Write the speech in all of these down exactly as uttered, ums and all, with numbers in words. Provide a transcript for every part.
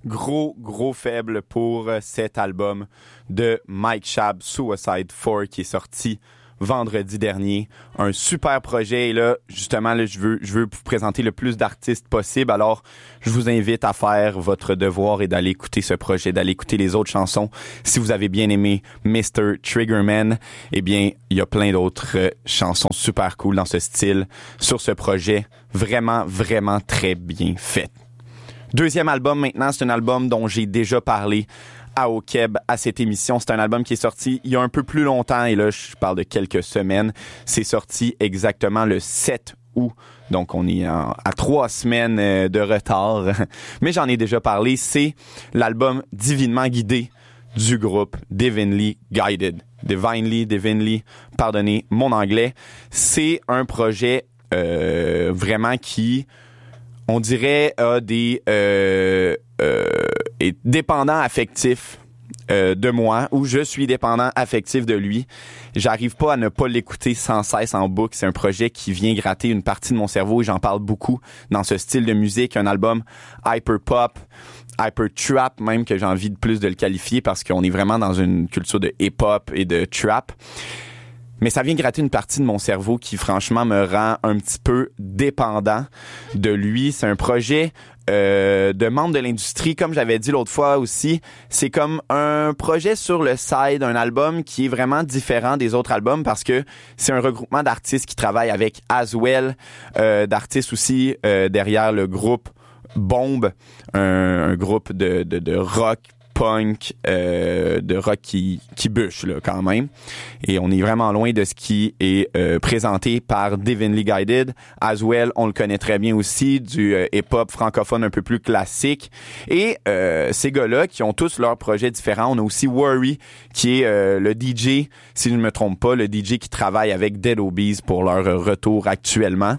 gros, gros faible pour cet album de Mike Schaab, Suicide four, qui est sorti vendredi dernier. Un super projet. Et là, justement, là, je veux, je veux vous présenter le plus d'artistes possible. Alors, je vous invite à faire votre devoir et d'aller écouter ce projet, d'aller écouter les autres chansons. Si vous avez bien aimé mister Triggerman, eh bien, il y a plein d'autres euh, chansons super cool dans ce style sur ce projet. Vraiment, vraiment très bien fait. Deuxième album maintenant, c'est un album dont j'ai déjà parlé à Au Keb, à cette émission. C'est un album qui est sorti il y a un peu plus longtemps, et là, je parle de quelques semaines. C'est sorti exactement le sept août. Donc, on est en, à trois semaines euh, de retard. Mais j'en ai déjà parlé. C'est l'album Divinement Guidé du groupe Divinely Guided. Divinely, Divinely, pardonnez mon anglais. C'est un projet euh, vraiment qui, on dirait, a des euh, euh, est dépendant affectif euh, de moi, ou je suis dépendant affectif de lui. J'arrive pas à ne pas l'écouter sans cesse en boucle. C'est un projet qui vient gratter une partie de mon cerveau, et j'en parle beaucoup dans ce style de musique. Un album hyper pop, hyper trap même, que j'ai envie de plus de le qualifier, parce qu'on est vraiment dans une culture de hip-hop et de trap. Mais ça vient gratter une partie de mon cerveau qui, franchement, me rend un petit peu dépendant de lui. C'est un projet euh, de membre de l'industrie, comme j'avais dit l'autre fois aussi. C'est comme un projet sur le side, un album qui est vraiment différent des autres albums, parce que c'est un regroupement d'artistes qui travaillent avec Aswell, euh, d'artistes aussi euh, derrière le groupe Bomb, un, un groupe de, de, de rock, punk, euh, de rock qui, qui bûche là, quand même. Et on est vraiment loin de ce qui est euh, présenté par Divinely Guided. Aswell, on le connaît très bien aussi, du euh, hip-hop francophone un peu plus classique. Et euh, ces gars-là qui ont tous leurs projets différents. On a aussi Worry, qui est euh, le D J, si je ne me trompe pas, le D J qui travaille avec Dead Obies pour leur retour actuellement.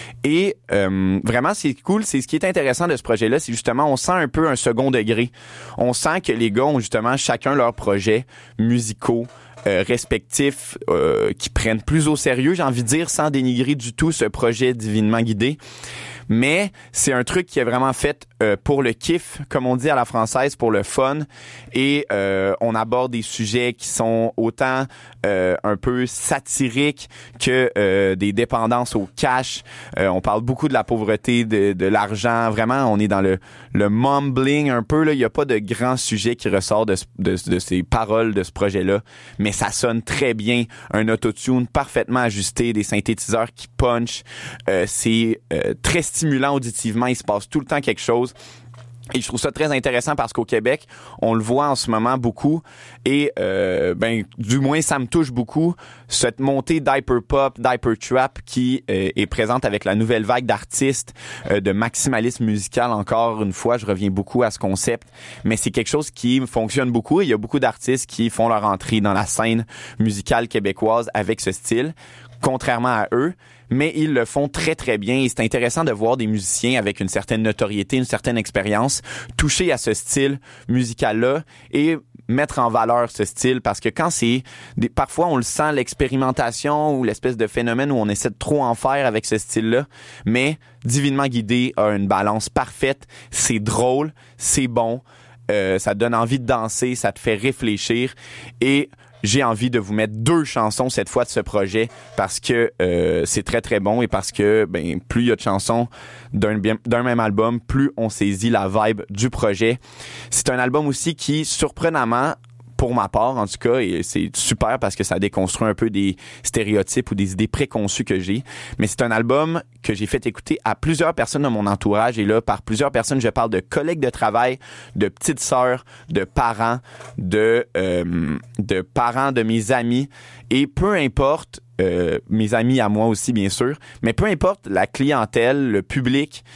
Et euh, vraiment, c'est cool. C'est ce qui est intéressant de ce projet-là, c'est justement, on sent un peu un second degré. On sent que les gars ont justement chacun leurs projets musicaux euh, respectifs euh, qui prennent plus au sérieux, j'ai envie de dire, sans dénigrer du tout ce projet Divinement Guidé. Mais c'est un truc qui est vraiment fait euh, pour le kiff, comme on dit à la française, pour le fun. Et euh, on aborde des sujets qui sont autant euh, un peu satiriques que euh, des dépendances au cash. Euh, on parle beaucoup de la pauvreté, de, de l'argent. Vraiment, on est dans le, le mumbling un peu. Là. Il n'y a pas de grand sujet qui ressort de, de, de ces paroles de ce projet-là. Mais ça sonne très bien. Un autotune parfaitement ajusté, des synthétiseurs qui punch. Euh, c'est euh, très stimulant auditivement, il se passe tout le temps quelque chose. Et je trouve ça très intéressant parce qu'au Québec, on le voit en ce moment beaucoup, et euh, ben du moins ça me touche beaucoup, cette montée d'hyper pop, d'hyper trap qui euh, est présente avec la nouvelle vague d'artistes, euh, de maximalisme musical. Encore une fois, je reviens beaucoup à ce concept, mais c'est quelque chose qui fonctionne beaucoup, et il y a beaucoup d'artistes qui font leur entrée dans la scène musicale québécoise avec ce style, contrairement à eux. Mais ils le font très, très bien, et c'est intéressant de voir des musiciens avec une certaine notoriété, une certaine expérience, toucher à ce style musical-là et mettre en valeur ce style, parce que quand c'est... Des, parfois, on le sent, l'expérimentation ou l'espèce de phénomène où on essaie de trop en faire avec ce style-là, mais Divinement Guidé a une balance parfaite, c'est drôle, c'est bon, euh, ça te donne envie de danser, ça te fait réfléchir, et... j'ai envie de vous mettre deux chansons cette fois de ce projet, parce que euh, c'est très très bon, et parce que ben plus il y a de chansons d'un, d'un même album, plus on saisit la vibe du projet. C'est un album aussi qui, surprenamment, pour ma part en tout cas, et c'est super parce que ça déconstruit un peu des stéréotypes ou des idées préconçues que j'ai, mais c'est un album que j'ai fait écouter à plusieurs personnes de mon entourage, et là, par plusieurs personnes, je parle de collègues de travail, de petites sœurs, de parents, de euh, de parents de mes amis, et peu importe, euh, mes amis à moi aussi bien sûr, mais peu importe la clientèle, le public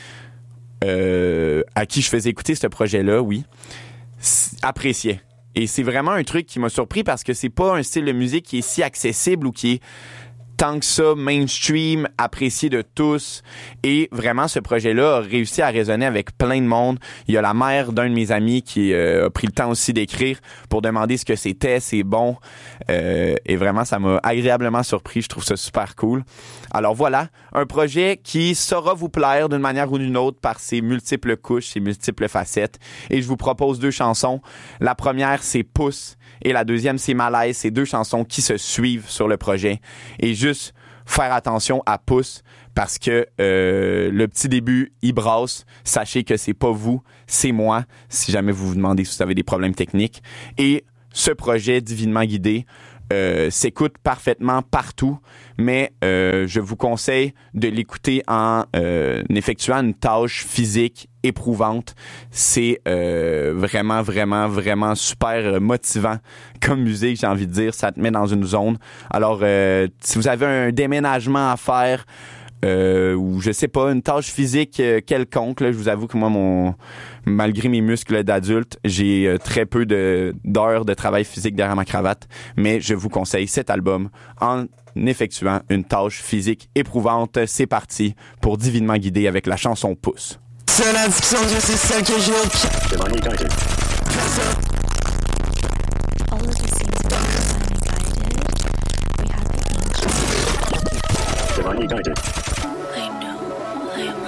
euh, à qui je faisais écouter ce projet-là, oui, appréciait. Et c'est vraiment un truc qui m'a surpris, parce que c'est pas un style de musique qui est si accessible ou qui est tant que ça mainstream, apprécié de tous. Et vraiment, ce projet-là a réussi à résonner avec plein de monde. Il y a la mère d'un de mes amis qui euh, a pris le temps aussi d'écrire pour demander ce que c'était, c'est bon. Euh, et vraiment, ça m'a agréablement surpris. Je trouve ça super cool. Alors voilà, un projet qui saura vous plaire d'une manière ou d'une autre par ses multiples couches, ses multiples facettes. Et je vous propose deux chansons. La première, c'est Pouce. Et la deuxième, c'est Malaise. C'est deux chansons qui se suivent sur le projet. Et juste faire attention à Pouce parce que euh, le petit début, il brasse. Sachez que c'est pas vous, c'est moi. Si jamais vous vous demandez si vous avez des problèmes techniques. Et ce projet divinement guidé euh, s'écoute parfaitement partout, mais euh, je vous conseille de l'écouter en euh, effectuant une tâche physique éprouvante. C'est euh, vraiment, vraiment, vraiment super motivant comme musique, j'ai envie de dire. Ça te met dans une zone. Alors, euh, si vous avez un déménagement à faire, Euh, ou je sais pas, une tâche physique euh, quelconque, là, je vous avoue que moi, mon malgré mes muscles d'adulte, j'ai euh, très peu de d'heures de travail physique derrière ma cravate, mais je vous conseille cet album en effectuant une tâche physique éprouvante. C'est parti pour Divinement Guidé avec la chanson Pouce. C'est l'addiction, je sais celle que je veux. Divinely guided. All of the scenes are divinely guided. We have the angel. Divinely guided. I know I am